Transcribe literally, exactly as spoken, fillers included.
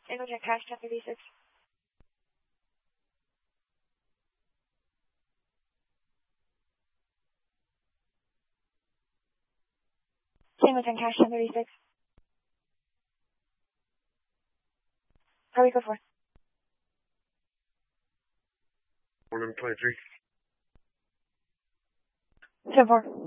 Tango Jack Cash ten thirty-six. Tango Jack Cash ten thirty-six. Harvey code four. One twenty-three. ten four.